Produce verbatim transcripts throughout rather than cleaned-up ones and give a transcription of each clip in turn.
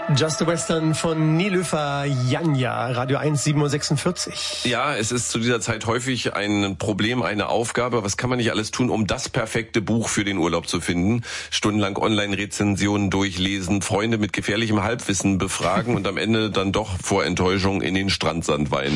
Just a Western von Nilüfer Janja, Radio eins, sieben Uhr sechsundvierzig. Ja, es ist zu dieser Zeit häufig ein Problem, eine Aufgabe. Was kann man nicht alles tun, um das perfekte Buch für den Urlaub zu finden? Stundenlang Online-Rezensionen durchlesen, Freunde mit gefährlichem Halbwissen befragen und am Ende dann doch vor Enttäuschung in den Strandsand weinen.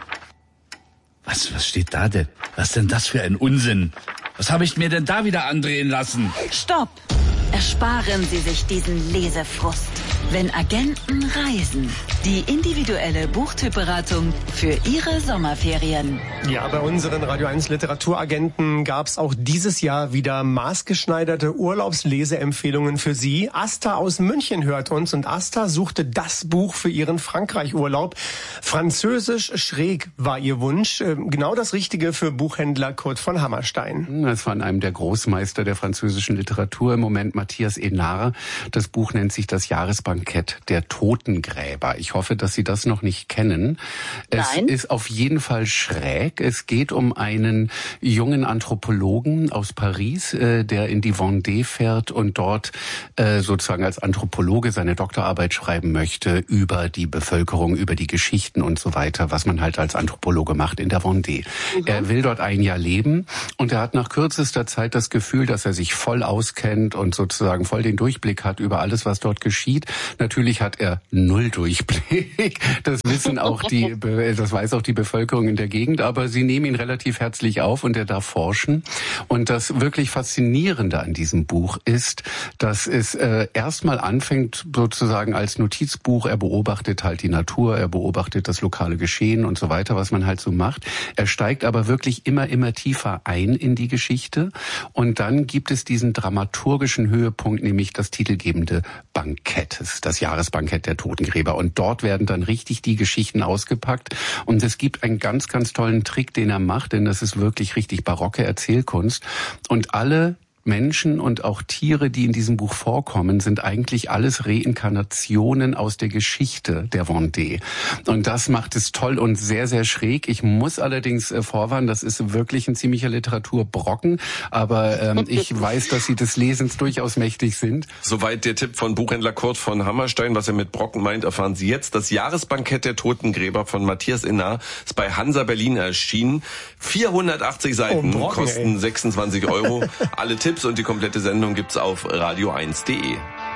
Was, was steht da denn? Was denn das für ein Unsinn? Was habe ich mir denn da wieder andrehen lassen? Stopp! Ersparen Sie sich diesen Lesefrust. Wenn Agenten reisen. Die individuelle Buchtypberatung für Ihre Sommerferien. Ja, bei unseren Radio eins Literaturagenten gab's auch dieses Jahr wieder maßgeschneiderte Urlaubsleseempfehlungen für Sie. Asta aus München hört uns und Asta suchte das Buch für ihren Frankreich-Urlaub. Französisch schräg war ihr Wunsch. Genau das Richtige für Buchhändler Kurt von Hammerstein. Das war von einem der Großmeister der französischen Literatur im Moment, Matthias Enard. Das Buch nennt sich Das Jahresbankett der Totengräber. Ich hoffe, dass Sie das noch nicht kennen. Es Nein. ist auf jeden Fall schräg. Es geht um einen jungen Anthropologen aus Paris, äh, der in die Vendée fährt und dort äh, sozusagen als Anthropologe seine Doktorarbeit schreiben möchte über die Bevölkerung, über die Geschichten und so weiter, was man halt als Anthropologe macht in der Vendée. Mhm. Er will dort ein Jahr leben und er hat nach kürzester Zeit das Gefühl, dass er sich voll auskennt und sozusagen voll den Durchblick hat über alles, was dort geschieht. Natürlich hat er null Durchblick. Das wissen auch die, das weiß auch die Bevölkerung in der Gegend, aber sie nehmen ihn relativ herzlich auf und er darf forschen. Und das wirklich Faszinierende an diesem Buch ist, dass es äh, erstmal anfängt sozusagen als Notizbuch. Er beobachtet halt die Natur, er beobachtet das lokale Geschehen und so weiter, was man halt so macht. Er steigt aber wirklich immer, immer tiefer ein in die Geschichte. Und dann gibt es diesen dramaturgischen Höhepunkt, nämlich das titelgebende Bankett. Es ist das Jahresbankett der Totengräber. Und dort werden dann richtig die Geschichten ausgepackt. Und es gibt einen ganz, ganz tollen Trick, den er macht, denn das ist wirklich richtig barocke Erzählkunst. Und alle Menschen und auch Tiere, die in diesem Buch vorkommen, sind eigentlich alles Reinkarnationen aus der Geschichte der Vendée. Und das macht es toll und sehr, sehr schräg. Ich muss allerdings äh, vorwarnen, das ist wirklich ein ziemlicher Literaturbrocken, aber ähm, ich weiß, dass Sie des Lesens durchaus mächtig sind. Soweit der Tipp von Buchhändler Kurt von Hammerstein. Was er mit Brocken meint, erfahren Sie jetzt. Das Jahresbankett der Totengräber von Matthias Enard ist bei Hansa Berlin erschienen. vierhundertachtzig Seiten, oh, Brocken, kosten ey. sechsundzwanzig Euro. Alle Tipps und die komplette Sendung gibt's auf radio eins punkt de.